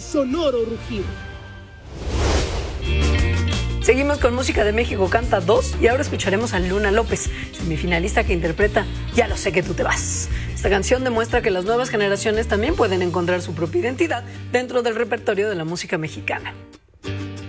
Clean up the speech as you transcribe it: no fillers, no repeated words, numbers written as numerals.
sonoro rugir. Seguimos con música de México Canta 2 y ahora escucharemos a Luna López, semifinalista que interpreta Ya lo sé que tú te vas. Esta canción demuestra que las nuevas generaciones también pueden encontrar su propia identidad dentro del repertorio de la música mexicana.